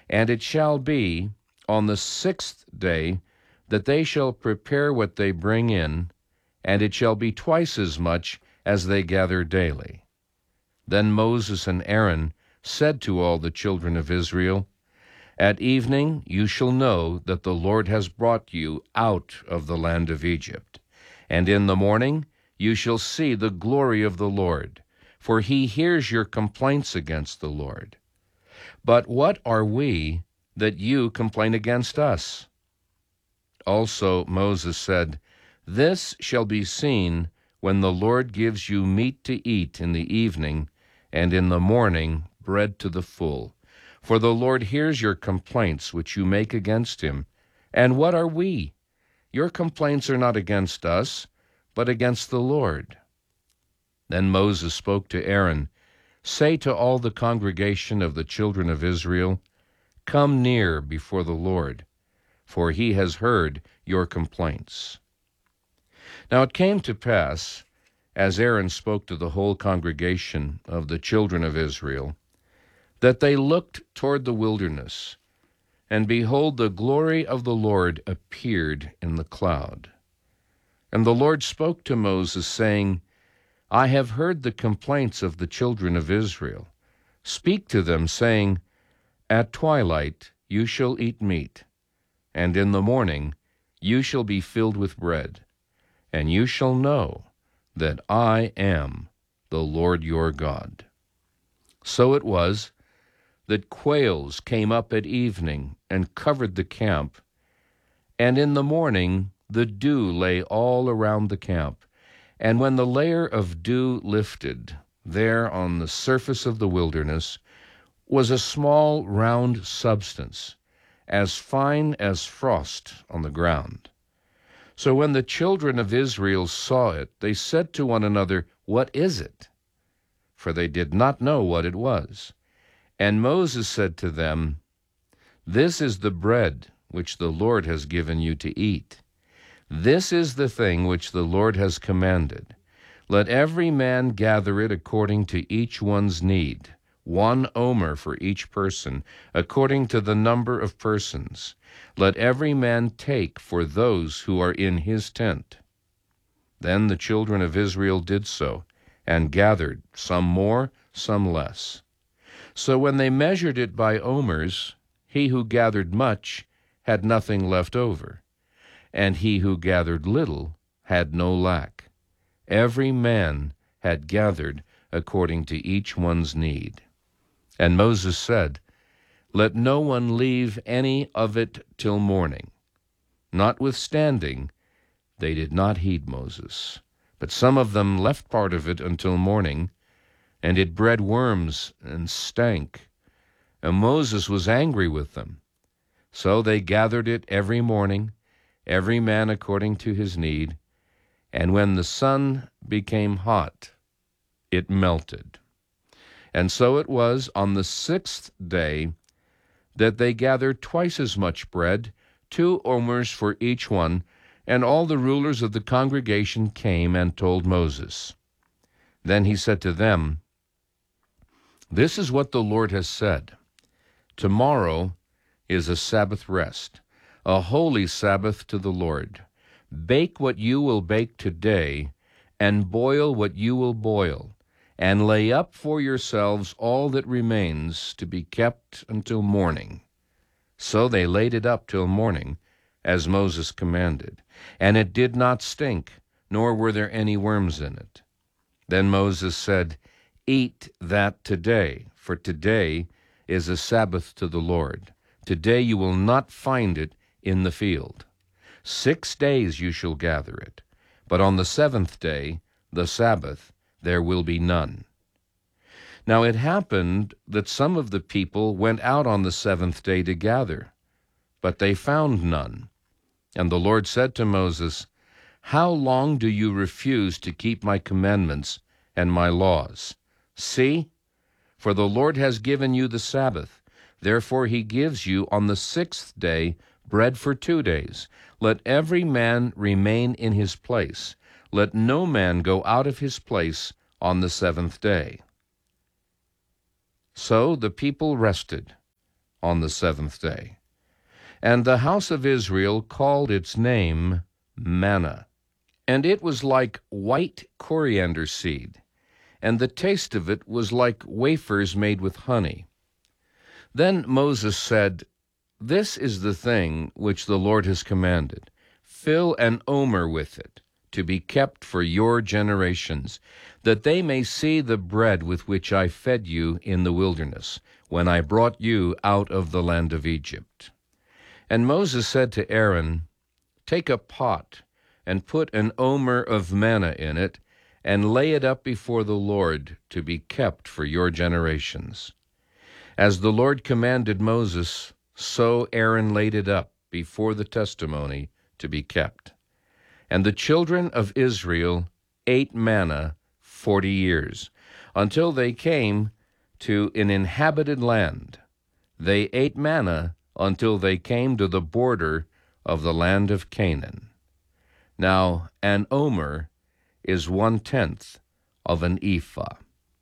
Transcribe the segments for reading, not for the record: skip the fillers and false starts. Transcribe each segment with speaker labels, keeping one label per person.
Speaker 1: And it shall be on the 6th day that they shall prepare what they bring in, and it shall be twice as much as they gather daily. Then Moses and Aaron said to all the children of Israel, At evening you shall know that the Lord has brought you out of the land of Egypt. And in the morning you shall see the glory of the Lord, for he hears your complaints against the Lord. But what are we that you complain against us? Also Moses said, This shall be seen when the Lord gives you meat to eat in the evening, and in the morning bread to the full. For the Lord hears your complaints which you make against him. And what are we? Your complaints are not against us, but against the Lord. Then Moses spoke to Aaron, Say to all the congregation of the children of Israel, Come near before the Lord, for he has heard your complaints. Now it came to pass, as Aaron spoke to the whole congregation of the children of Israel, that they looked toward the wilderness, and behold, the glory of the Lord appeared in the cloud. And the Lord spoke to Moses, saying, I have heard the complaints of the children of Israel. Speak to them, saying, At twilight you shall eat meat, and in the morning you shall be filled with bread, and you shall know that I am the Lord your God. So it was that quails came up at evening and covered the camp, and in the morning the dew lay all around the camp. And when the layer of dew lifted, there on the surface of the wilderness was a small round substance, as fine as frost on the ground. So when the children of Israel saw it, they said to one another, What is it? For they did not know what it was. And Moses said to them, This is the bread which the Lord has given you to eat. This is the thing which the Lord has commanded. Let every man gather it according to each one's need, 1 omer for each person, according to the number of persons. Let every man take for those who are in his tent. Then the children of Israel did so, and gathered, some more, some less. So when they measured it by omers, he who gathered much had nothing left over, and he who gathered little had no lack. Every man had gathered according to each one's need. And Moses said, Let no one leave any of it till morning. Notwithstanding, they did not heed Moses, but some of them left part of it until morning, and it bred worms and stank. And Moses was angry with them. So they gathered it every morning, every man according to his need, and when the sun became hot, it melted. And so it was on the 6th day that they gathered twice as much bread, 2 omers for each one, and all the rulers of the congregation came and told Moses. Then he said to them, This is what the Lord has said. Tomorrow is a Sabbath rest, a holy Sabbath to the Lord. Bake what you will bake today, and boil what you will boil, and lay up for yourselves all that remains to be kept until morning. So they laid it up till morning, as Moses commanded, and it did not stink, nor were there any worms in it. Then Moses said, Eat that today, for today is a Sabbath to the Lord. Today you will not find it in the field. 6 days you shall gather it, but on the 7th day, the Sabbath, there will be none. Now it happened that some of the people went out on the 7th day to gather, but they found none. And the Lord said to Moses, How long do you refuse to keep my commandments and my laws? See, for the Lord has given you the Sabbath. Therefore he gives you on the 6th day bread for 2 days. Let every man remain in his place. Let no man go out of his place on the 7th day. So the people rested on the seventh day. And the house of Israel called its name manna. And it was like white coriander seed, and the taste of it was like wafers made with honey. Then Moses said, This is the thing which the Lord has commanded. Fill an omer with it, to be kept for your generations, that they may see the bread with which I fed you in the wilderness, when I brought you out of the land of Egypt. And Moses said to Aaron, Take a pot, and put an omer of manna in it, and lay it up before the Lord, to be kept for your generations. As the Lord commanded Moses, so Aaron laid it up before the testimony to be kept. And the children of Israel ate manna 40 years, until they came to an inhabited land. They ate manna until they came to the border of the land of Canaan. Now an omer is 1/10 of an ephah.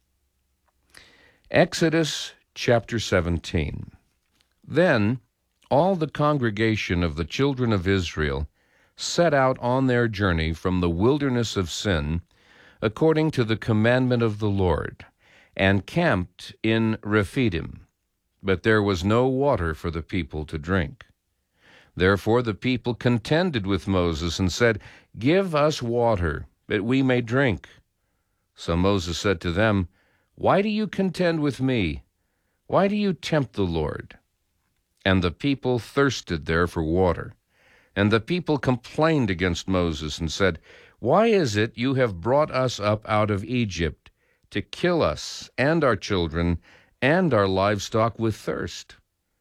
Speaker 1: Exodus chapter 17. Then all the congregation of the children of Israel set out on their journey from the wilderness of Sin, according to the commandment of the Lord, and camped in Rephidim. But there was no water for the people to drink. Therefore the people contended with Moses and said, Give us water, that we may drink. So Moses said to them, Why do you contend with me? Why do you tempt the Lord? And the people thirsted there for water. And the people complained against Moses and said, Why is it you have brought us up out of Egypt to kill us and our children and our livestock with thirst?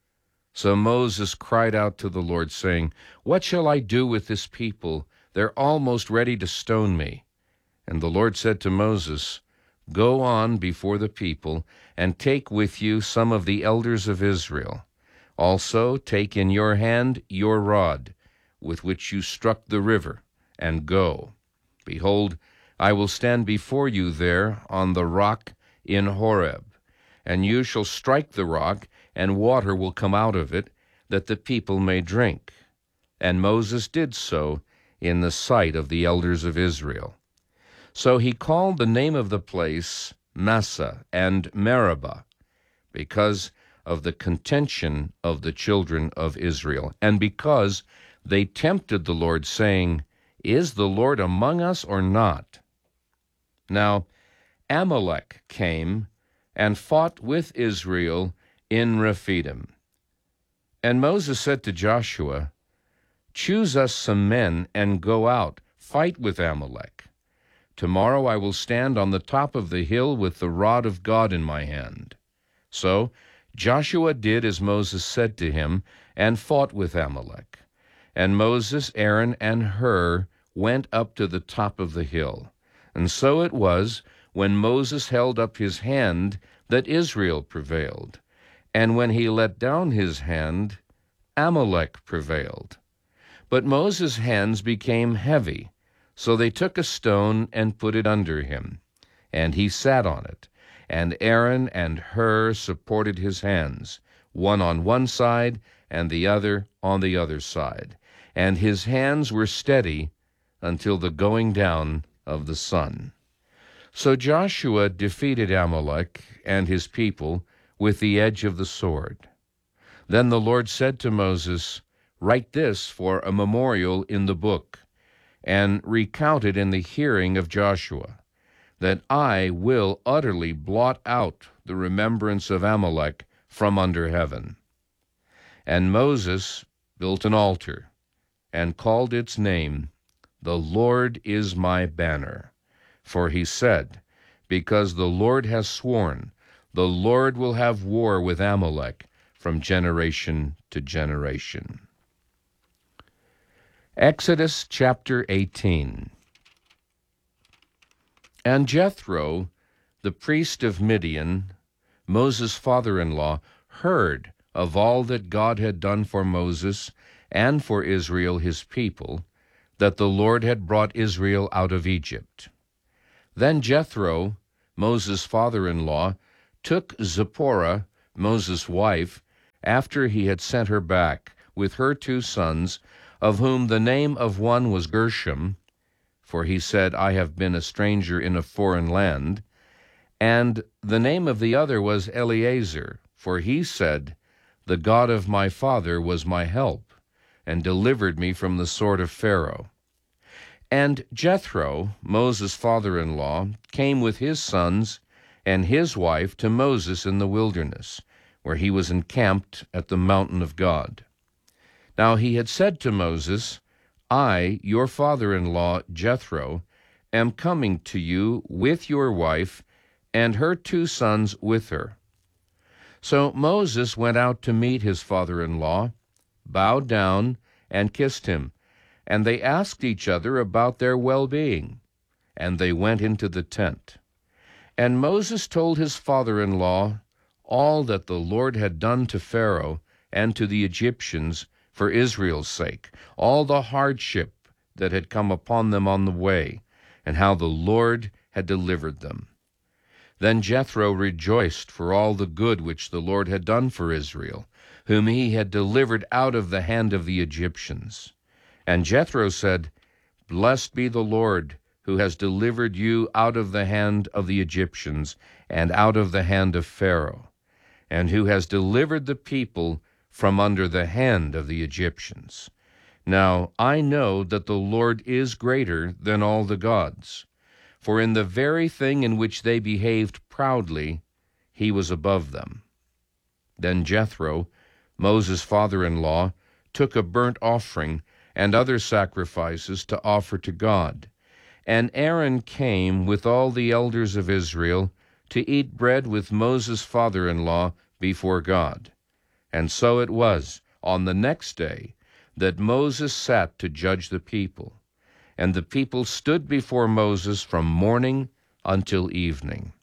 Speaker 1: So Moses cried out to the Lord, saying, What shall I do with this people? They're almost ready to stone me. And the Lord said to Moses, Go on before the people, and take with you some of the elders of Israel. Also take in your hand your rod, with which you struck the river, and go. Behold, I will stand before you there on the rock in Horeb, and you shall strike the rock, and water will come out of it, that the people may drink. And Moses did so in the sight of the elders of Israel. So he called the name of the place Massah and Meribah, because of the contention of the children of Israel, and because they tempted the Lord, saying, Is the Lord among us or not? Now Amalek came and fought with Israel in Rephidim. And Moses said to Joshua, Choose us some men and go out, fight with Amalek. Tomorrow I will stand on the top of the hill with the rod of God in my hand. So Joshua did as Moses said to him, and fought with Amalek. And Moses, Aaron, and Hur went up to the top of the hill. And so it was, when Moses held up his hand, that Israel prevailed. And when he let down his hand, Amalek prevailed. But Moses' hands became heavy, so they took a stone and put it under him, and he sat on it. And Aaron and Hur supported his hands, one on one side and the other on the other side. And his hands were steady until the going down of the sun. So Joshua defeated Amalek and his people with the edge of the sword. Then the Lord said to Moses, Write this for a memorial in the book, and recount it in the hearing of Joshua, that I will utterly blot out the remembrance of Amalek from under heaven. And Moses built an altar, and called its name, The Lord is my banner. For he said, Because the Lord has sworn, the Lord will have war with Amalek from generation to generation. Exodus chapter 18. And Jethro, the priest of Midian, Moses' father-in-law, heard of all that God had done for Moses and for Israel his people, that the Lord had brought Israel out of Egypt. Then Jethro, Moses' father-in-law, took Zipporah, Moses' wife, after he had sent her back with her 2 sons, of whom the name of one was Gershom, for he said, I have been a stranger in a foreign land, and the name of the other was Eleazar, for he said, the God of my father was my help, and delivered me from the sword of Pharaoh. And Jethro, Moses' father-in-law, came with his sons and his wife to Moses in the wilderness, where he was encamped at the mountain of God. Now he had said to Moses, I, your father-in-law, Jethro, am coming to you with your wife and her 2 sons with her. So Moses went out to meet his father-in-law, bowed down, and kissed him, and they asked each other about their well-being, and they went into the tent. And Moses told his father-in-law all that the Lord had done to Pharaoh and to the Egyptians for Israel's sake, all the hardship that had come upon them on the way, and how the Lord had delivered them. Then Jethro rejoiced for all the good which the Lord had done for Israel, whom he had delivered out of the hand of the Egyptians. And Jethro said, Blessed be the Lord, who has delivered you out of the hand of the Egyptians and out of the hand of Pharaoh, and who has delivered the people from under the hand of the Egyptians. Now I know that the Lord is greater than all the gods, for in the very thing in which they behaved proudly, he was above them. Then Jethro, Moses' father-in-law, took a burnt offering and other sacrifices to offer to God. And Aaron came with all the elders of Israel to eat bread with Moses' father-in-law before God. And so it was on the next day that Moses sat to judge the people. And the people stood before Moses from morning until evening.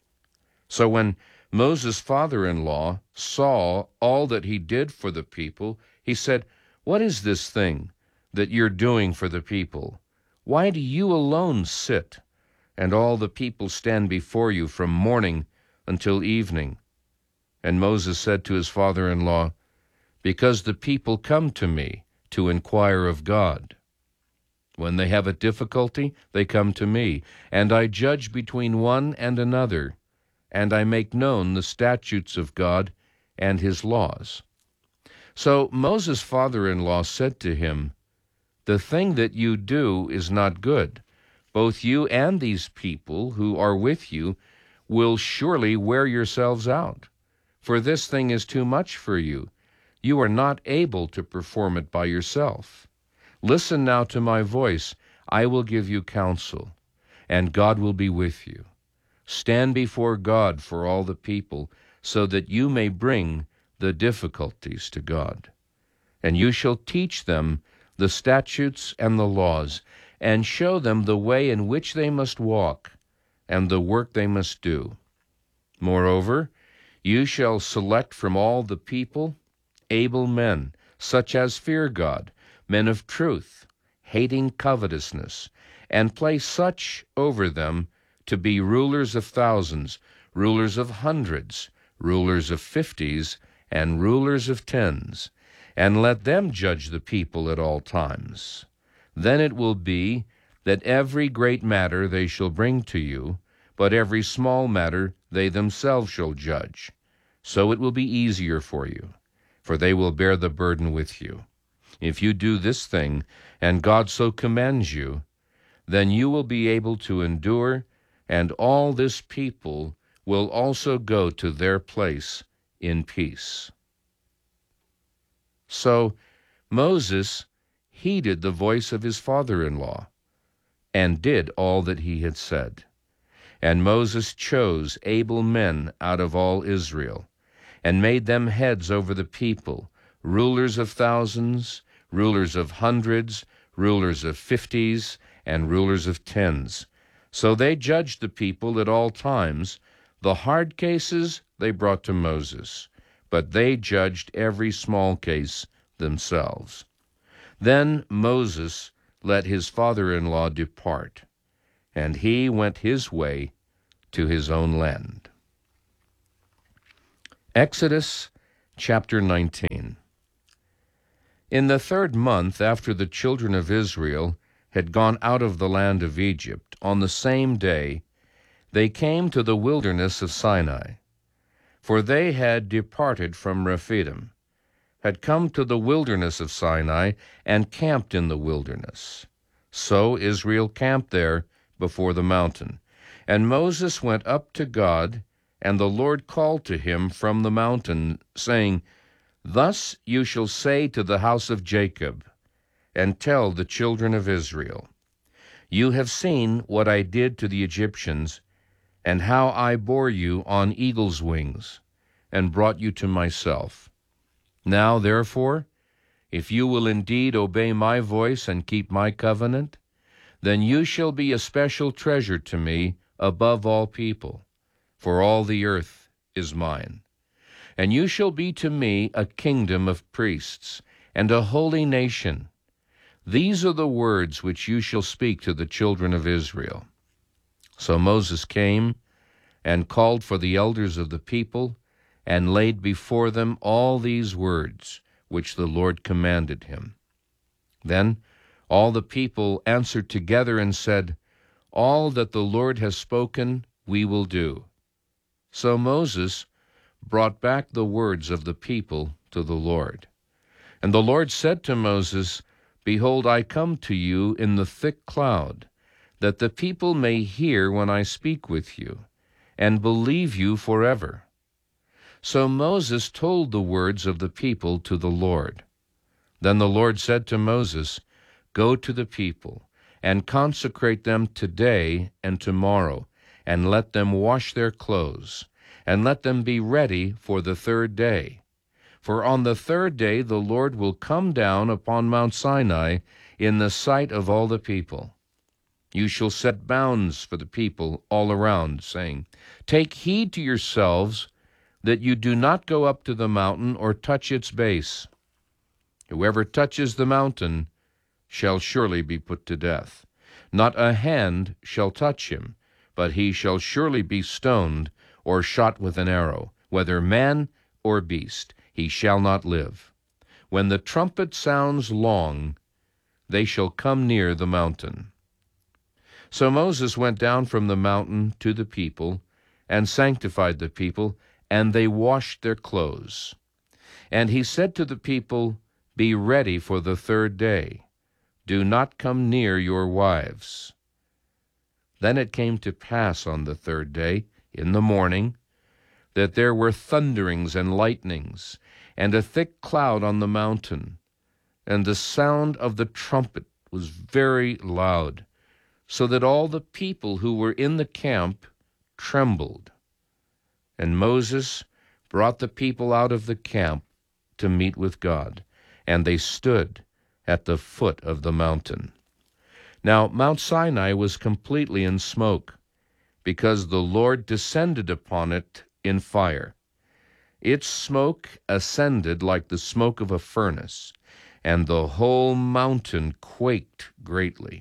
Speaker 1: So when Moses' father-in-law saw all that he did for the people, he said, What is this thing that you're doing for the people? Why do you alone sit, and all the people stand before you from morning until evening? And Moses said to his father-in-law, Because the people come to me to inquire of God. When they have a difficulty, they come to me, and I judge between one and another, and I make known the statutes of God and his laws. So Moses' father-in-law said to him, The thing that you do is not good. Both you and these people who are with you will surely wear yourselves out, for this thing is too much for you. You are not able to perform it by yourself. Listen now to my voice. I will give you counsel, and God will be with you. Stand before God for all the people, so that you may bring the difficulties to God. And you shall teach them the statutes and the laws, and show them the way in which they must walk, and the work they must do. Moreover, you shall select from all the people able men, such as fear God, men of truth, hating covetousness, and place such over them to be rulers of thousands, rulers of hundreds, rulers of 50s, and rulers of 10s, and let them judge the people at all times. Then it will be that every great matter they shall bring to you, but every small matter they themselves shall judge. So it will be easier for you, for they will bear the burden with you. If you do this thing, and God so commands you, then you will be able to endure, and all this people will also go to their place in peace. So Moses heeded the voice of his father-in-law, and did all that he had said. And Moses chose able men out of all Israel, and made them heads over the people, rulers of thousands, rulers of hundreds, rulers of 50s, and rulers of 10s. So they judged the people at all times. The hard cases they brought to Moses, but they judged every small case themselves. Then Moses let his father-in-law depart, and he went his way to his own land. Exodus Chapter 19. In the 3rd month after the children of Israel had gone out of the land of Egypt, on the same day they came to the wilderness of Sinai. For they had departed from Rephidim, had come to the wilderness of Sinai, and camped in the wilderness. So Israel camped there before the mountain. And Moses went up to God, and the Lord called to him from the mountain, saying, Thus you shall say to the house of Jacob, and tell the children of Israel, You have seen what I did to the Egyptians, and how I bore you on eagle's wings, and brought you to myself. Now, therefore, if you will indeed obey my voice and keep my covenant, then you shall be a special treasure to me above all people, for all the earth is mine. And you shall be to me a kingdom of priests, and a holy nation. These are the words which you shall speak to the children of Israel. So Moses came and called for the elders of the people, and laid before them all these words which the Lord commanded him. Then all the people answered together and said, All that the Lord has spoken we will do. So Moses brought back the words of the people to the Lord. And the Lord said to Moses, Behold, I come to you in the thick cloud, that the people may hear when I speak with you, and believe you forever. So Moses told the words of the people to the Lord. Then the Lord said to Moses, Go to the people, and consecrate them today and tomorrow, and let them wash their clothes, and let them be ready for the 3rd day. For on the 3rd day the Lord will come down upon Mount Sinai in the sight of all the people. You shall set bounds for the people all around, saying, Take heed to yourselves that you do not go up to the mountain or touch its base. Whoever touches the mountain shall surely be put to death. Not a hand shall touch him, but he shall surely be stoned or shot with an arrow, whether man or beast. He shall not live. When the trumpet sounds long, they shall come near the mountain. So Moses went down from the mountain to the people, and sanctified the people, and they washed their clothes. And he said to the people, Be ready for the 3rd day. Do not come near your wives. Then it came to pass on the 3rd day, in the morning, that there were thunderings and lightnings, and a thick cloud on the mountain, and the sound of the trumpet was very loud, so that all the people who were in the camp trembled. And Moses brought the people out of the camp to meet with God, and they stood at the foot of the mountain. Now Mount Sinai was completely in smoke, because the Lord descended upon it in fire. Its smoke ascended like the smoke of a furnace, and the whole mountain quaked greatly.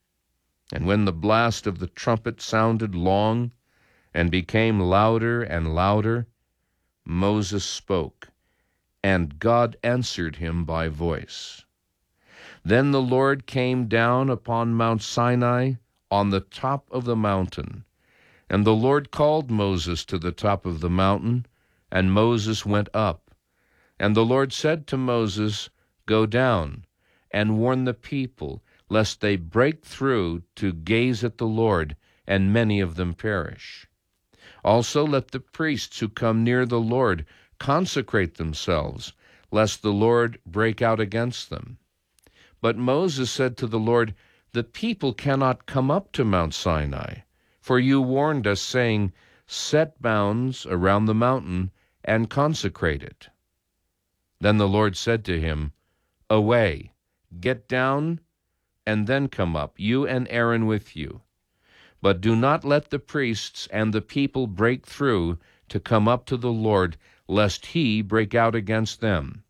Speaker 1: And when the blast of the trumpet sounded long and became louder and louder, Moses spoke, and God answered him by voice. Then the Lord came down upon Mount Sinai on the top of the mountain, and the Lord called Moses to the top of the mountain, and Moses went up. And the Lord said to Moses, Go down and warn the people, lest they break through to gaze at the Lord, and many of them perish. Also let the priests who come near the Lord consecrate themselves, lest the Lord break out against them. But Moses said to the Lord, The people cannot come up to Mount Sinai, for you warned us, saying, Set bounds around the mountain and consecrate it. Then the Lord said to him, Away, get down, and then come up, you and Aaron with you. But do not let the priests and the people break through to come up to the Lord, lest he break out against them.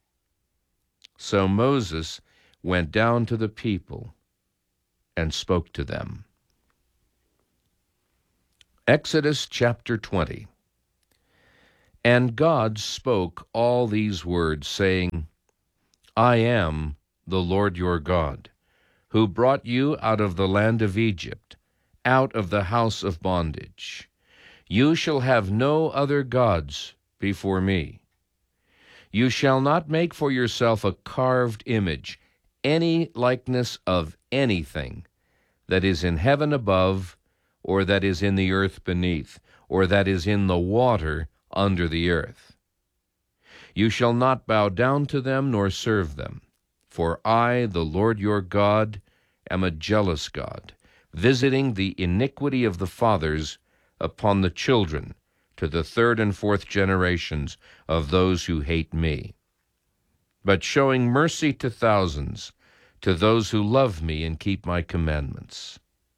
Speaker 1: So Moses went down to the people and spoke to them. Exodus chapter 20. And God spoke all these words, saying, I am the Lord your God, who brought you out of the land of Egypt, out of the house of bondage. You shall have no other gods before me. You shall not make for yourself a carved image, any likeness of anything that is in heaven above, or that is in the earth beneath, or that is in the water under the earth. You shall not bow down to them nor serve them. For I, the Lord your God, am a jealous God, visiting the iniquity of the fathers upon the children, to the third and fourth generations of those who hate me, but showing mercy to thousands, to those who love me and keep my commandments.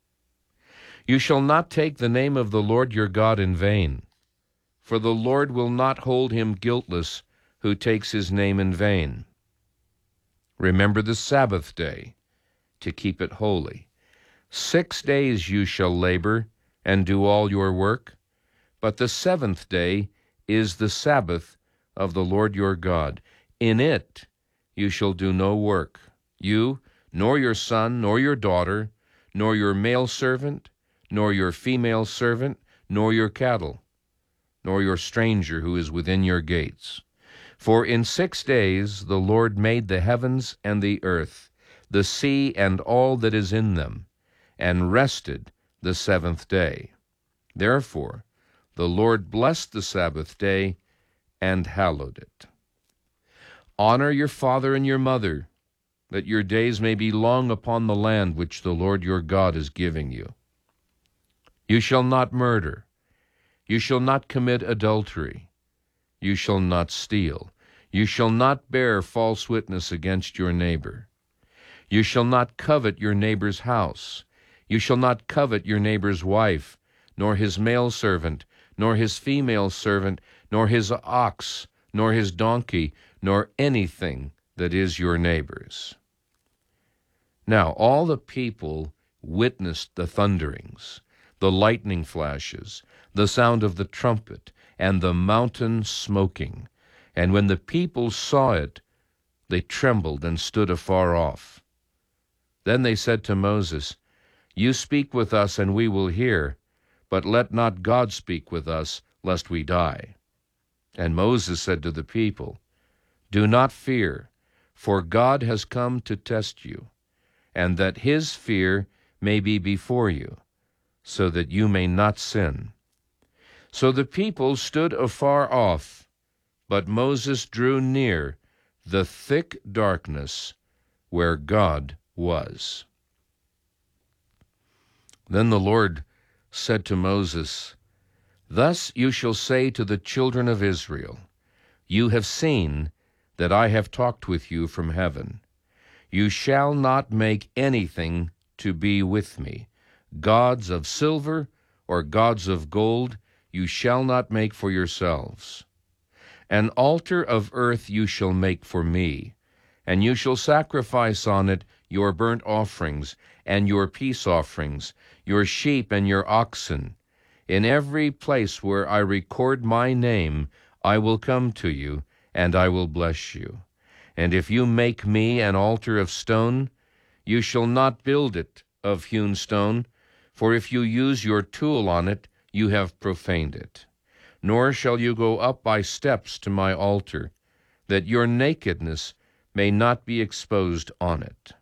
Speaker 1: You shall not take the name of the Lord your God in vain, for the Lord will not hold him guiltless who takes his name in vain. Remember the Sabbath day, to keep it holy. 6 days you shall labor and do all your work, but the seventh day is the Sabbath of the Lord your God. In it you shall do no work, you, nor your son, nor your daughter, nor your male servant, nor your female servant, nor your cattle, nor your stranger who is within your gates. For in 6 days the Lord made the heavens and the earth, the sea and all that is in them, and rested the seventh day. Therefore the Lord blessed the Sabbath day and hallowed it. Honor your father and your mother, that your days may be long upon the land which the Lord your God is giving you. You shall not murder. You shall not commit adultery. You shall not steal. You shall not bear false witness against your neighbor. You shall not covet your neighbor's house. You shall not covet your neighbor's wife, nor his male servant, nor his female servant, nor his ox, nor his donkey, nor anything that is your neighbor's. Now all the people witnessed the thunderings, the lightning flashes, the sound of the trumpet, and the mountain smoking. And when the people saw it, they trembled and stood afar off. Then they said to Moses, You speak with us, and we will hear, but let not God speak with us, lest we die. And Moses said to the people, Do not fear, for God has come to test you, and that his fear may be before you, so that you may not sin. So the people stood afar off, but Moses drew near the thick darkness where God was. Then the Lord said to Moses, Thus you shall say to the children of Israel, You have seen that I have talked with you from heaven. You shall not make anything to be with me. Gods of silver or gods of gold you shall not make for yourselves. An altar of earth you shall make for me, and you shall sacrifice on it your burnt offerings and your peace offerings, your sheep and your oxen. In every place where I record my name, I will come to you, and I will bless you. And if you make me an altar of stone, you shall not build it of hewn stone, for if you use your tool on it, you have profaned it. Nor shall you go up by steps to my altar, that your nakedness may not be exposed on it.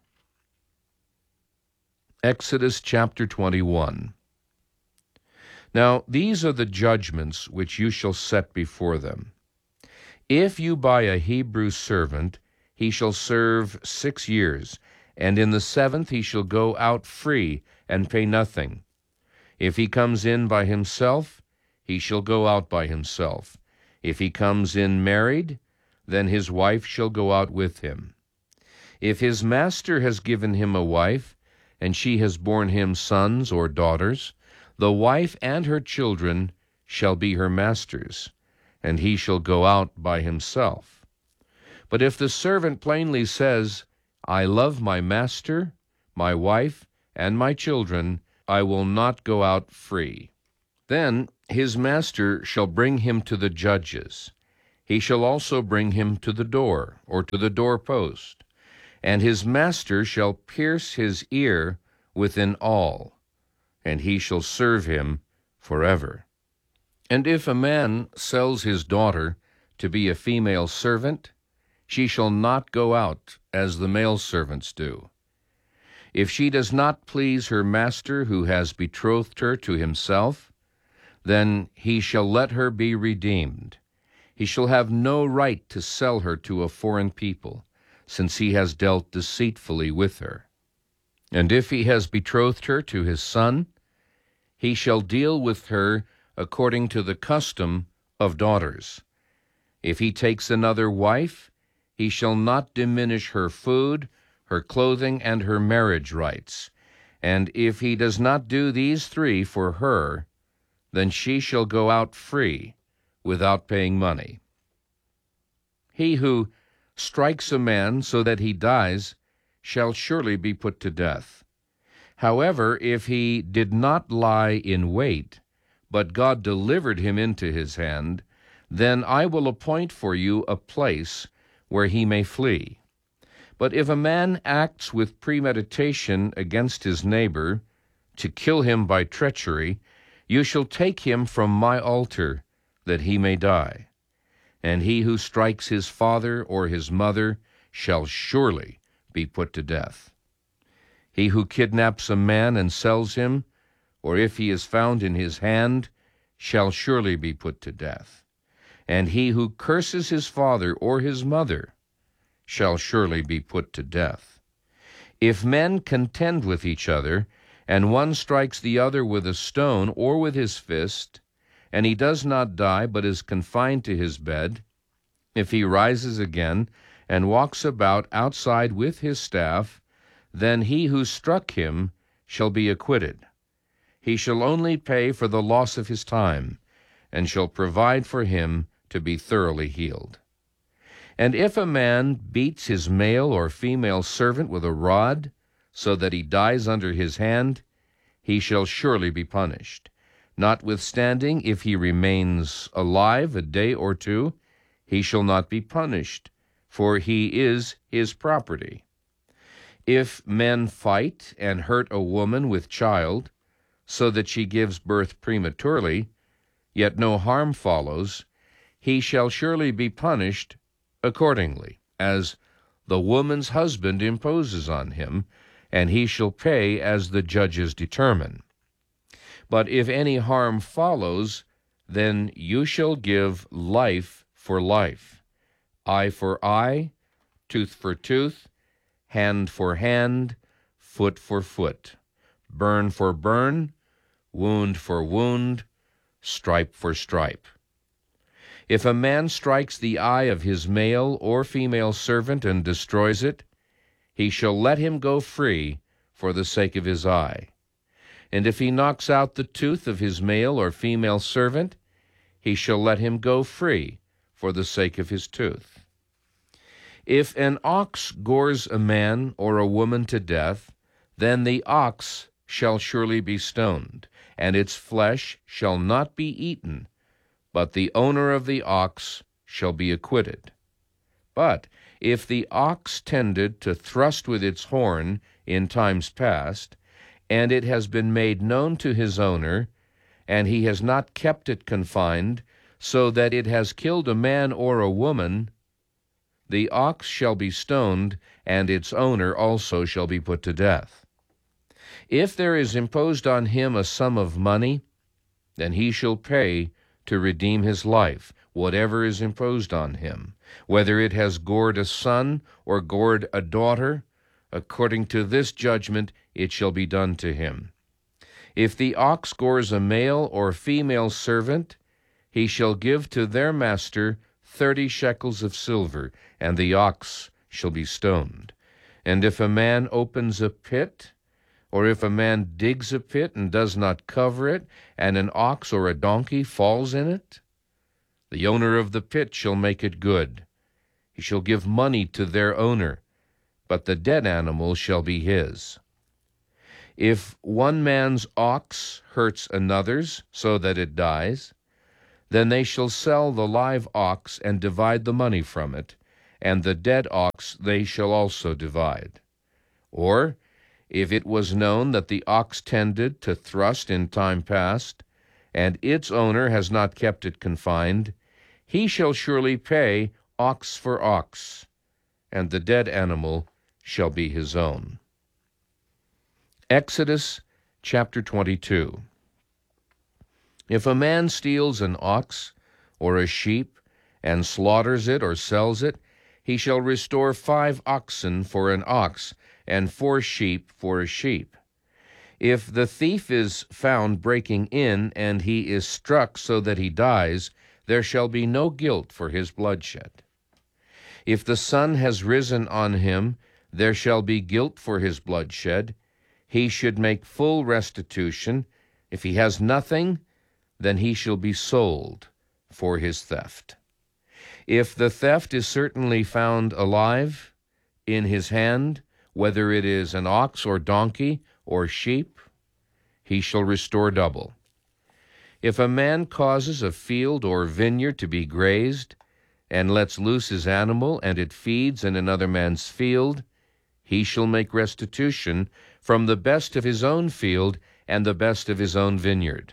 Speaker 1: Exodus chapter 21. Now these are the judgments which you shall set before them. If you buy a Hebrew servant, he shall serve 6 years, and in the 7th he shall go out free and pay nothing. If he comes in by himself, he shall go out by himself. If he comes in married, then his wife shall go out with him. If his master has given him a wife, and she has borne him sons or daughters, the wife and her children shall be her master's, and he shall go out by himself. But if the servant plainly says, I love my master, my wife, and my children, I will not go out free. Then his master shall bring him to the judges. He shall also bring him to the door, or to the doorpost, and his master shall pierce his ear with an awl, and he shall serve him forever. And if a man sells his daughter to be a female servant, she shall not go out as the male servants do. If she does not please her master who has betrothed her to himself, then he shall let her be redeemed. He shall have no right to sell her to a foreign people, since he has dealt deceitfully with her. And if he has betrothed her to his son, he shall deal with her according to the custom of daughters. If he takes another wife, he shall not diminish her food, her clothing, and her marriage rights. And if he does not do these three for her, then she shall go out free, without paying money. He who strikes a man so that he dies shall surely be put to death. However, if he did not lie in wait, but God delivered him into his hand, then I will appoint for you a place where he may flee. But if a man acts with premeditation against his neighbor, to kill him by treachery, you shall take him from my altar, that he may die. And he who strikes his father or his mother shall surely be put to death. He who kidnaps a man and sells him, or if he is found in his hand, shall surely be put to death. And he who curses his father or his mother shall surely be put to death. If men contend with each other, and one strikes the other with a stone or with his fist, and he does not die but is confined to his bed, if he rises again and walks about outside with his staff, then he who struck him shall be acquitted. He shall only pay for the loss of his time, and shall provide for him to be thoroughly healed. And if a man beats his male or female servant with a rod, so that he dies under his hand, he shall surely be punished. Notwithstanding, if he remains alive a day or two, he shall not be punished, for he is his property. If men fight and hurt a woman with child, so that she gives birth prematurely, yet no harm follows, he shall surely be punished accordingly, as the woman's husband imposes on him, and he shall pay as the judges determine. But if any harm follows, then you shall give life for life, eye for eye, tooth for tooth, hand for hand, foot for foot, burn for burn, wound for wound, stripe for stripe. If a man strikes the eye of his male or female servant and destroys it, he shall let him go free for the sake of his eye. And if he knocks out the tooth of his male or female servant, he shall let him go free for the sake of his tooth. If an ox gores a man or a woman to death, then the ox shall surely be stoned, and its flesh shall not be eaten, but the owner of the ox shall be acquitted. But if the ox tended to thrust with its horn in times past, and it has been made known to his owner, and he has not kept it confined, so that it has killed a man or a woman, the ox shall be stoned, and its owner also shall be put to death. If there is imposed on him a sum of money, then he shall pay to redeem his life, whatever is imposed on him, whether it has gored a son or gored a daughter, according to this judgment it shall be done to him. If the ox gores a male or female servant, he shall give to their master 30 shekels of silver, and the ox shall be stoned. And if a man opens a pit, or if a man digs a pit and does not cover it, and an ox or a donkey falls in it, the owner of the pit shall make it good. He shall give money to their owner, but the dead animal shall be his. If one man's ox hurts another's so that it dies, then they shall sell the live ox and divide the money from it, and the dead ox they shall also divide. Or, if it was known that the ox tended to thrust in time past, and its owner has not kept it confined, he shall surely pay ox for ox, and the dead animal shall be his own. Exodus chapter 22. If a man steals an ox or a sheep and slaughters it or sells it, he shall restore 5 oxen for an ox and 4 sheep for a sheep. If the thief is found breaking in and he is struck so that he dies, there shall be no guilt for his bloodshed. If the sun has risen on him, there shall be guilt for his bloodshed. He should make full restitution. If he has nothing, then he shall be sold for his theft. If the theft is certainly found alive in his hand, whether it is an ox or donkey or sheep, he shall restore double. If a man causes a field or vineyard to be grazed, and lets loose his animal, and it feeds in another man's field, he shall make restitution from the best of his own field and the best of his own vineyard.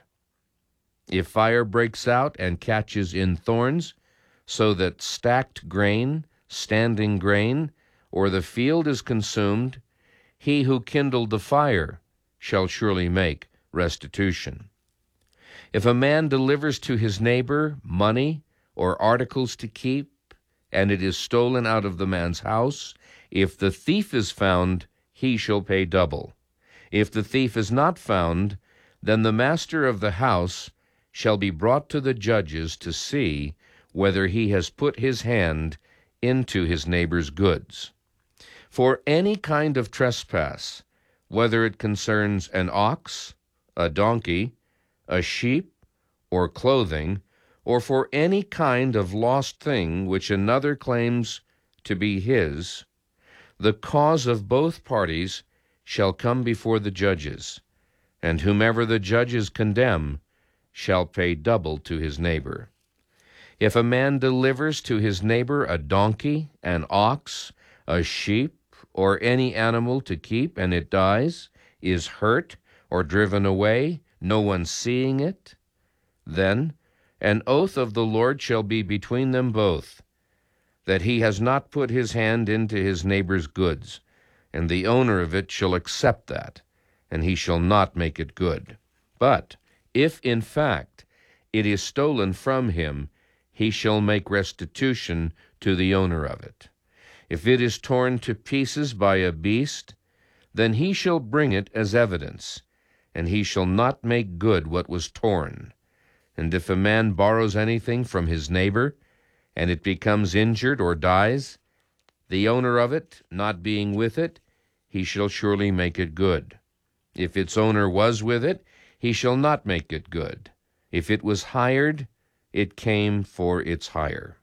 Speaker 1: If fire breaks out and catches in thorns, so that stacked grain, standing grain, or the field is consumed, he who kindled the fire shall surely make restitution. If a man delivers to his neighbor money or articles to keep, and it is stolen out of the man's house, if the thief is found, he shall pay double. If the thief is not found, then the master of the house shall be brought to the judges to see whether he has put his hand into his neighbor's goods. For any kind of trespass, whether it concerns an ox, a donkey, a sheep, or clothing, or for any kind of lost thing which another claims to be his, the cause of both parties shall come before the judges, and whomever the judges condemn shall pay double to his neighbor. If a man delivers to his neighbor a donkey, an ox, a sheep, or any animal to keep, and it dies, is hurt, or driven away, no one seeing it, then an oath of the Lord shall be between them both, that he has not put his hand into his neighbor's goods, and the owner of it shall accept that, and he shall not make it good. But if in fact it is stolen from him, he shall make restitution to the owner of it. If it is torn to pieces by a beast, then he shall bring it as evidence, and he shall not make good what was torn. And if a man borrows anything from his neighbor, and it becomes injured or dies, the owner of it, not being with it, he shall surely make it good. If its owner was with it, he shall not make it good. If it was hired, it came for its hire.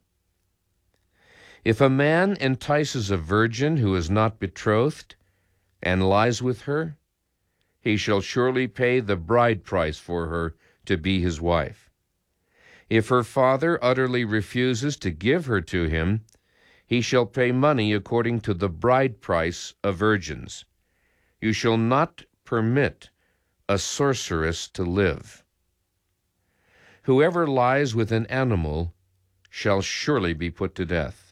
Speaker 1: If a man entices a virgin who is not betrothed, and lies with her, he shall surely pay the bride price for her to be his wife. If her father utterly refuses to give her to him, he shall pay money according to the bride price of virgins. You shall not permit a sorceress to live. Whoever lies with an animal shall surely be put to death.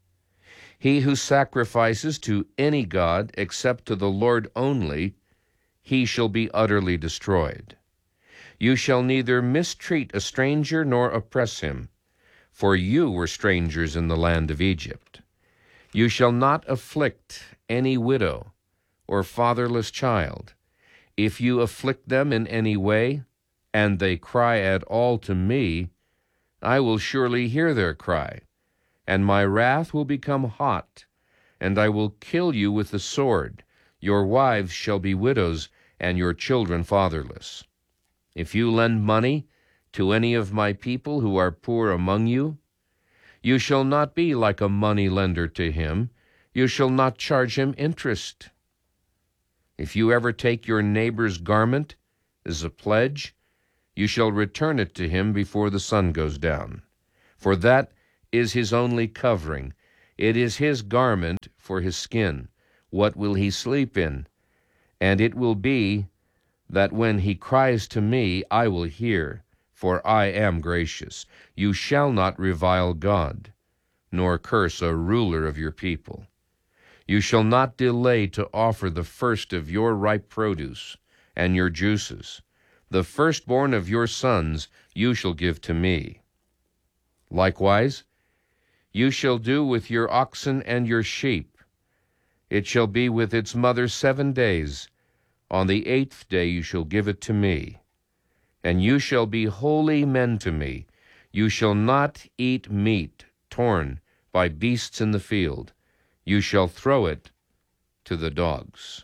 Speaker 1: He who sacrifices to any god except to the Lord only, he shall be utterly destroyed. You shall neither mistreat a stranger nor oppress him, for you were strangers in the land of Egypt. You shall not afflict any widow or fatherless child. If you afflict them in any way, and they cry at all to me, I will surely hear their cry, and my wrath will become hot, and I will kill you with the sword. Your wives shall be widows, and your children fatherless. If you lend money to any of my people who are poor among you, you shall not be like a money lender to him. You shall not charge him interest. If you ever take your neighbor's garment as a pledge, you shall return it to him before the sun goes down. For that is his only covering. It is his garment for his skin. What will he sleep in? And it will be that when he cries to me, I will hear, for I am gracious. You shall not revile God, nor curse a ruler of your people. You shall not delay to offer the first of your ripe produce and your juices. The firstborn of your sons you shall give to me. Likewise, you shall do with your oxen and your sheep. It shall be with its mother 7 days. On the 8th day you shall give it to me. And you shall be holy men to me. You shall not eat meat torn by beasts in the field. You shall throw it to the dogs.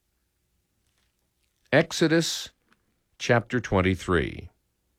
Speaker 1: Exodus chapter 23.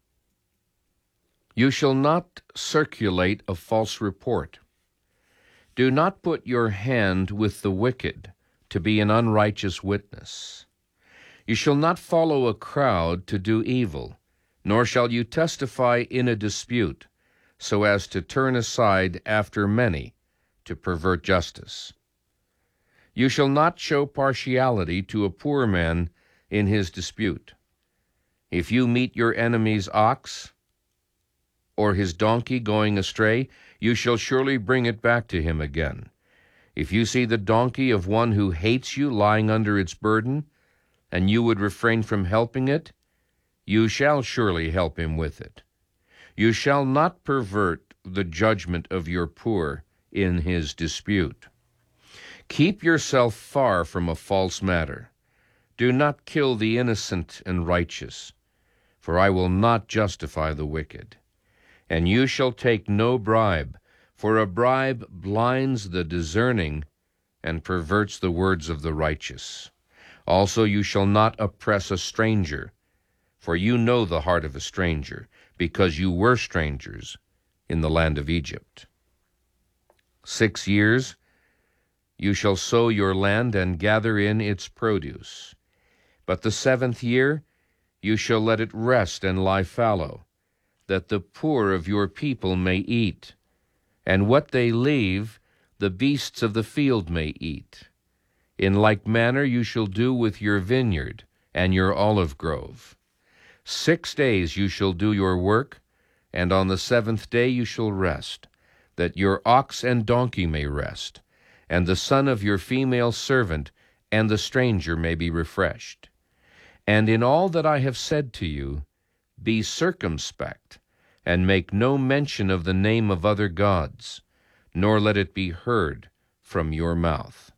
Speaker 1: You shall not circulate a false report. Do not put your hand with the wicked to be an unrighteous witness. You shall not follow a crowd to do evil, nor shall you testify in a dispute, so as to turn aside after many to pervert justice. You shall not show partiality to a poor man in his dispute. If you meet your enemy's ox or his donkey going astray, you shall surely bring it back to him again. If you see the donkey of one who hates you lying under its burden, and you would refrain from helping it, you shall surely help him with it. You shall not pervert the judgment of your poor in his dispute. Keep yourself far from a false matter. Do not kill the innocent and righteous, for I will not justify the wicked. And you shall take no bribe, for a bribe blinds the discerning and perverts the words of the righteous. Also you shall not oppress a stranger, for you know the heart of a stranger, because you were strangers in the land of Egypt. 6 years you shall sow your land and gather in its produce. But the 7th year you shall let it rest and lie fallow, that the poor of your people may eat, and what they leave the beasts of the field may eat. In like manner you shall do with your vineyard and your olive grove. 6 days you shall do your work, and on the 7th day you shall rest, that your ox and donkey may rest, and the son of your female servant and the stranger may be refreshed. And in all that I have said to you, be circumspect, and make no mention of the name of other gods, nor let it be heard from your mouth.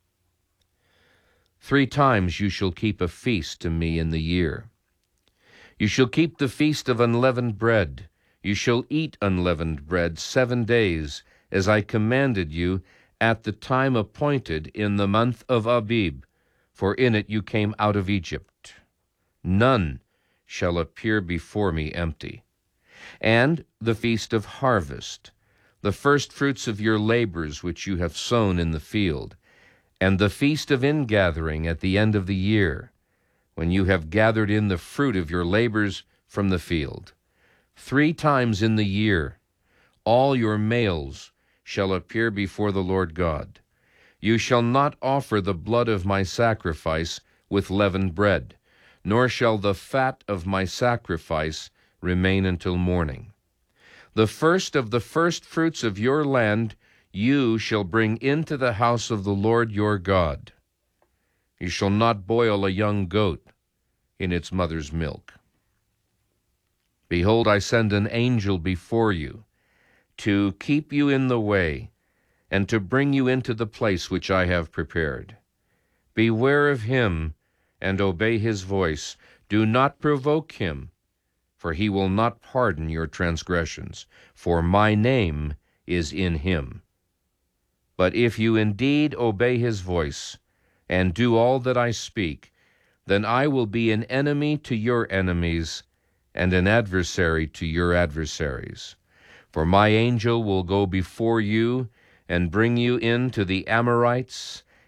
Speaker 1: 3 times you shall keep a feast to me in the year. You shall keep the feast of unleavened bread. You shall eat unleavened bread 7 days, as I commanded you at the time appointed in the month of Abib, for in it you came out of Egypt. None shall appear before me empty. And the feast of harvest, the first fruits of your labors which you have sown in the field, and the feast of ingathering at the end of the year, when you have gathered in the fruit of your labors from the field. 3 times in the year all your males shall appear before the Lord God. You shall not offer the blood of my sacrifice with leavened bread, nor shall the fat of my sacrifice remain until morning. The first of the first fruits of your land you shall bring into the house of the Lord your God. You shall not boil a young goat in its mother's milk. Behold, I send an angel before you, to keep you in the way, and to bring you into the place which I have prepared. Beware of him, and obey his voice. Do not provoke him, for he will not pardon your transgressions, for my name is in him. But if you indeed obey his voice, and do all that I speak, then I will be an enemy to your enemies, and an adversary to your adversaries. For my angel will go before you, and bring you into the Amorites,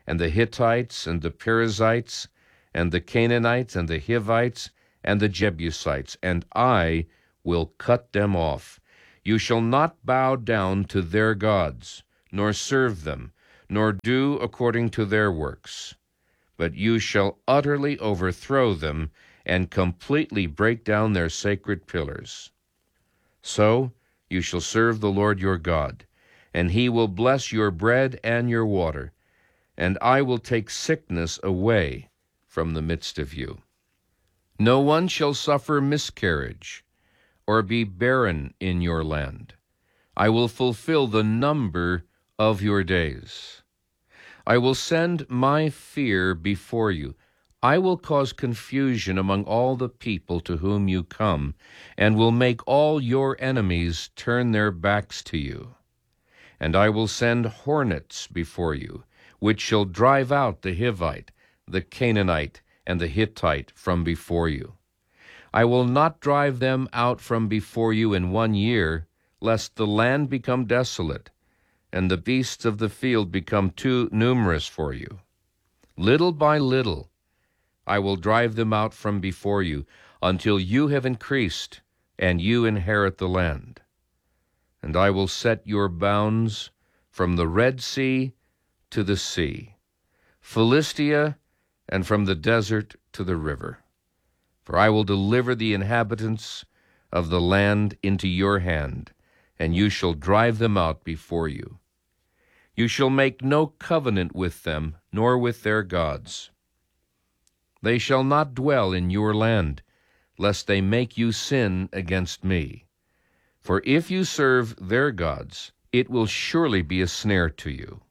Speaker 1: and the Hittites, and the Perizzites, and the Canaanites, and the Hivites, and the Jebusites, and I will cut them off. You shall not bow down to their gods, nor serve them, nor do according to their works. But you shall utterly overthrow them, and completely break down their sacred pillars. So you shall serve the Lord your God, and he will bless your bread and your water, and I will take sickness away from the midst of you. No one shall suffer miscarriage, or be barren in your land. I will fulfill the number of your days. I will send my fear before you. I will cause confusion among all the people to whom you come, and will make all your enemies turn their backs to you. And I will send hornets before you, which shall drive out the Hivite, the Canaanite, and the Hittite from before you. I will not drive them out from before you in 1 year, lest the land become desolate, and the beasts of the field become too numerous for you. Little by little I will drive them out from before you, until you have increased, and you inherit the land. And I will set your bounds from the Red Sea to the sea, Philistia, and from the desert to the river. For I will deliver the inhabitants of the land into your hand, and you shall drive them out before you. You shall make no covenant with them, nor with their gods. They shall not dwell in your land, lest they make you sin against me. For if you serve their gods, it will surely be a snare to you.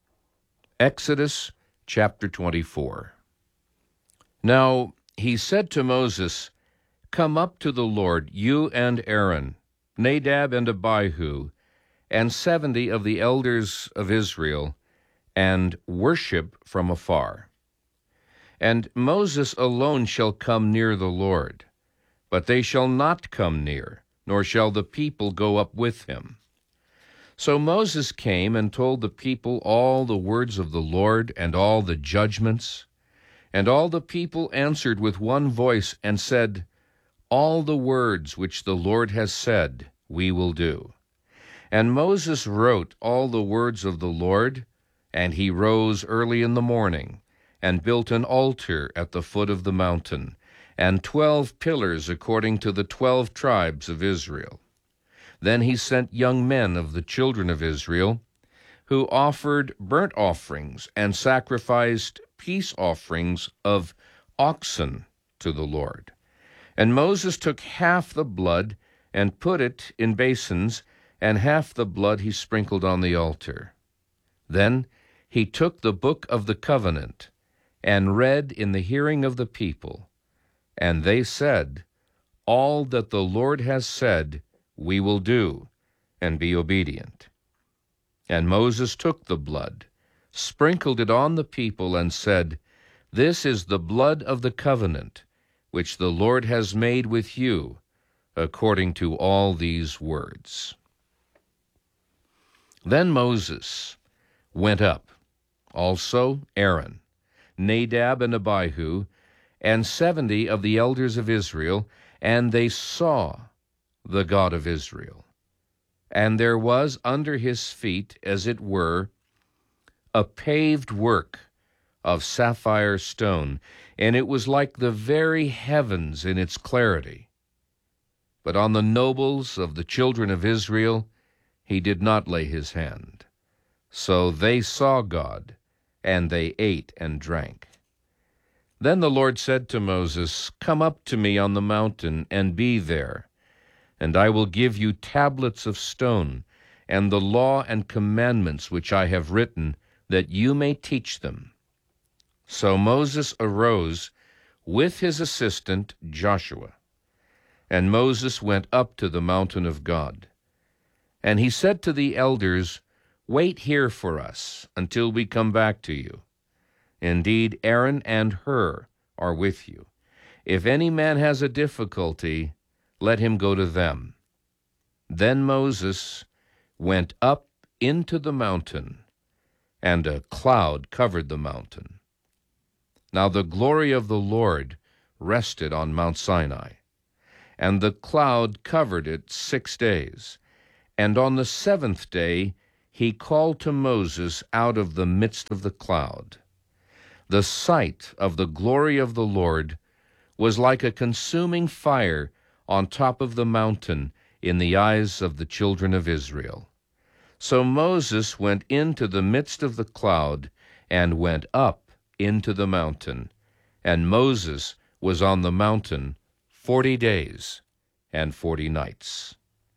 Speaker 1: Exodus chapter 24. Now he said to Moses, Come up to the Lord, you and Aaron, Nadab and Abihu, and 70 of the elders of Israel, and worship from afar. And Moses alone shall come near the Lord, but they shall not come near, nor shall the people go up with him. So Moses came and told the people all the words of the Lord and all the judgments. And all the people answered with one voice and said, All the words which the Lord has said we will do. And Moses wrote all the words of the Lord, and he rose early in the morning, and built an altar at the foot of the mountain, and 12 pillars according to the 12 tribes of Israel. Then he sent young men of the children of Israel, who offered burnt offerings and sacrificed peace offerings of oxen to the Lord. And Moses took half the blood and put it in basins, and half the blood he sprinkled on the altar. Then he took the book of the covenant and read in the hearing of the people. And they said, All that the Lord has said we will do, and be obedient. And Moses took the blood, sprinkled it on the people, and said, This is the blood of the covenant, which the Lord has made with you, according to all these words. Then Moses went up, also Aaron, Nadab and Abihu, and 70 of the elders of Israel, and they saw the God of Israel. And there was under his feet, as it were, a paved work of sapphire stone, and it was like the very heavens in its clarity. But on the nobles of the children of Israel he did not lay his hand. So they saw God, and they ate and drank. Then the Lord said to Moses, Come up to me on the mountain, and be there, and I will give you tablets of stone, and the law and commandments which I have written, that you may teach them. So Moses arose with his assistant Joshua, and Moses went up to the mountain of God. And he said to the elders, Wait here for us until we come back to you. Indeed, Aaron and Hur are with you. If any man has a difficulty, let him go to them. Then Moses went up into the mountain, and a cloud covered the mountain. Now the glory of the Lord rested on Mount Sinai, and the cloud covered it 6 days. And on the 7th day he called to Moses out of the midst of the cloud. The sight of the glory of the Lord was like a consuming fire on top of the mountain in the eyes of the children of Israel. So Moses went into the midst of the cloud and went up into the mountain. And Moses was on the mountain 40 days and 40 nights.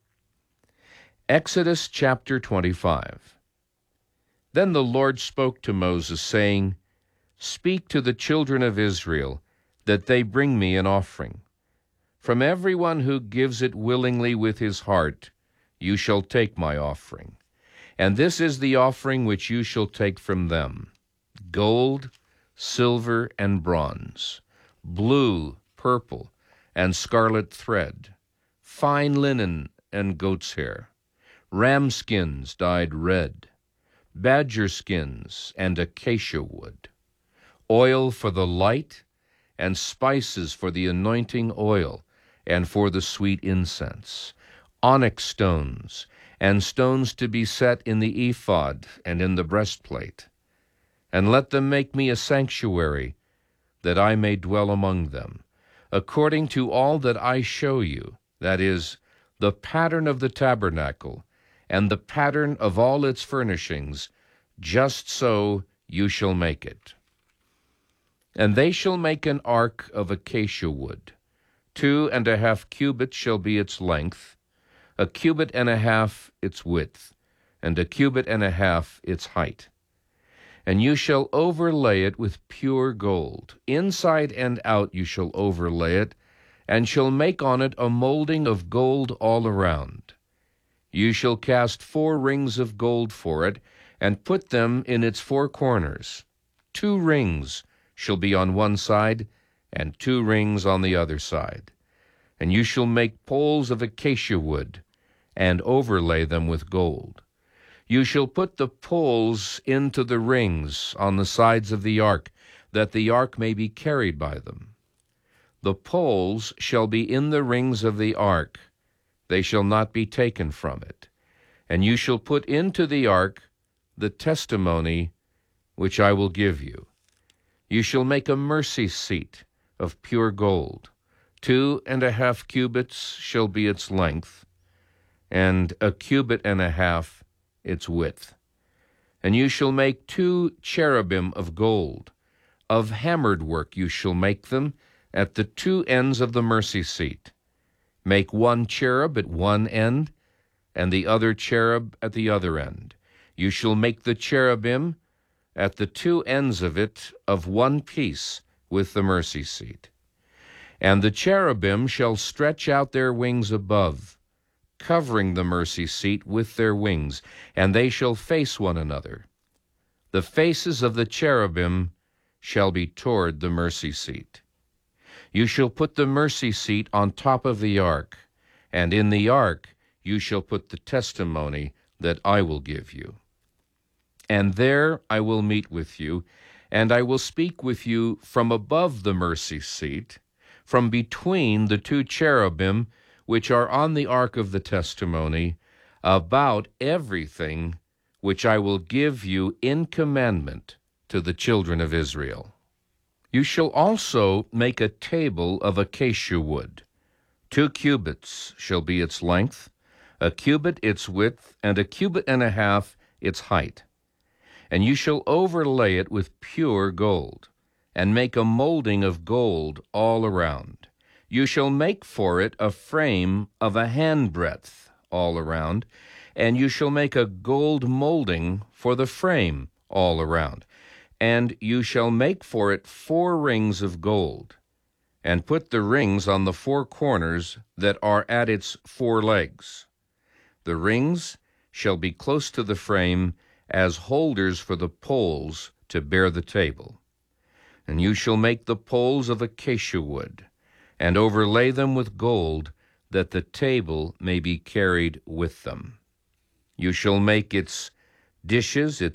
Speaker 1: Exodus chapter 25. Then the Lord spoke to Moses, saying, Speak to the children of Israel, that they bring me an offering. From everyone who gives it willingly with his heart, you shall take my offering. And this is the offering which you shall take from them: gold, silver, and bronze, blue, purple, and scarlet thread, fine linen and goat's hair, ram skins dyed red, badger skins and acacia wood, oil for the light, and spices for the anointing oil and for the sweet incense, onyx stones, and stones to be set in the ephod and in the breastplate. And let them make me a sanctuary, that I may dwell among them, according to all that I show you, that is, the pattern of the tabernacle, and the pattern of all its furnishings, just so you shall make it. And they shall make an ark of acacia wood. 2.5 cubits shall be its length, 1.5 cubits its width, and 1.5 cubits its height. And you shall overlay it with pure gold. Inside and out you shall overlay it, and shall make on it a molding of gold all around. You shall cast 4 rings of gold for it, and put them in its 4 corners. 2 rings shall be on one side, and 2 rings on the other side. And you shall make poles of acacia wood, and overlay them with gold. You shall put the poles into the rings on the sides of the ark, that the ark may be carried by them. The poles shall be in the rings of the ark, they shall not be taken from it. And you shall put into the ark the testimony which I will give you. You shall make a mercy seat of pure gold. 2.5 cubits shall be its length, and 1.5 cubits its width. And you shall make 2 cherubim of gold. Of hammered work you shall make them at the 2 ends of the mercy seat. Make 1 cherub at one end, and the other cherub at the other end. You shall make the cherubim at the 2 ends of it of one piece with the mercy seat. And the cherubim shall stretch out their wings above, covering the mercy seat with their wings, and they shall face one another. The faces of the cherubim shall be toward the mercy seat. You shall put the mercy seat on top of the ark, and in the ark you shall put the testimony that I will give you. And there I will meet with you, and I will speak with you from above the mercy seat, from between the 2 cherubim which are on the ark of the testimony, about everything which I will give you in commandment to the children of Israel. You shall also make a table of acacia wood. 2 cubits shall be its length, 1 cubit its width, and 1.5 cubits its height. And you shall overlay it with pure gold, and make a molding of gold all around. You shall make for it a frame of a handbreadth all around, and you shall make a gold molding for the frame all around. And you shall make for it 4 rings of gold, and put the rings on the 4 corners that are at its 4 legs. The rings shall be close to the frame as holders for the poles to bear the table. And you shall make the poles of acacia wood, and overlay them with gold, that the table may be carried with them. You shall make its dishes, its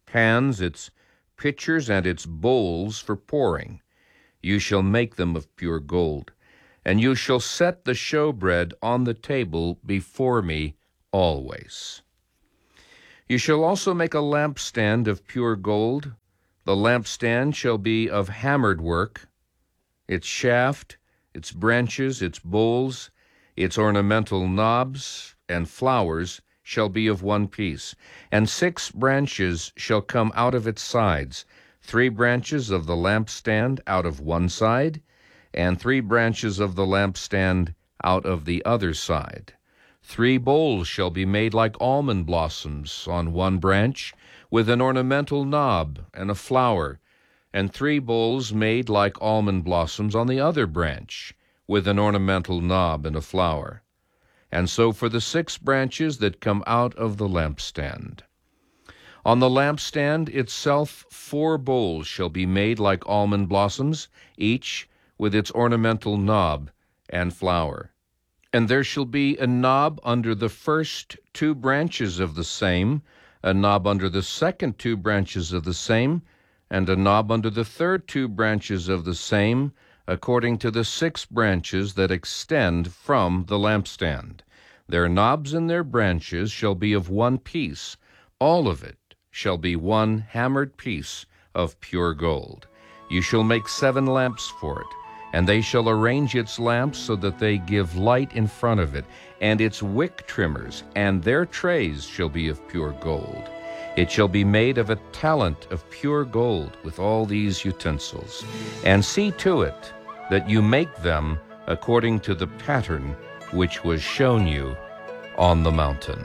Speaker 1: pans, its pitchers, and its bowls for pouring. You shall make them of pure gold. And you shall set the showbread on the table before me always. You shall also make a lampstand of pure gold. The lampstand shall be of hammered work. Its shaft, its branches, its bowls, its ornamental knobs and flowers shall be of one piece. And 6 branches shall come out of its sides, 3 branches of the lampstand out of one side, and 3 branches of the lampstand out of the other side. 3 bowls shall be made like almond blossoms on one branch, with an ornamental knob and a flower, and 3 bowls made like almond blossoms on the other branch, with an ornamental knob and a flower. And so for the 6 branches that come out of the lampstand. On the lampstand itself 4 bowls shall be made like almond blossoms, each with its ornamental knob and flower. And there shall be a knob under the first 2 branches of the same, a knob under the second 2 branches of the same, and a knob under the third 2 branches of the same, according to the 6 branches that extend from the lampstand. Their knobs and their branches shall be of one piece. All of it shall be one hammered piece of pure gold. You shall make 7 lamps for it, and they shall arrange its lamps so that they give light in front of it, and its wick trimmers and their trays shall be of pure gold. It shall be made of a talent of pure gold with all these utensils. And see to it that you make them according to the pattern which was shown you on the mountain.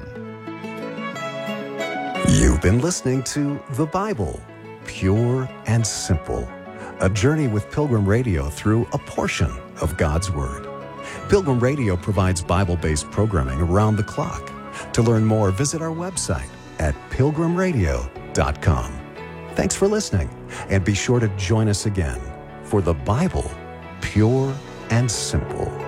Speaker 2: You've been listening to The Bible, Pure and Simple, a journey with Pilgrim Radio through a portion of God's Word. Pilgrim Radio provides Bible-based programming around the clock. To learn more, visit our website at pilgrimradio.com. Thanks for listening, and be sure to join us again for The Bible, Pure and Simple.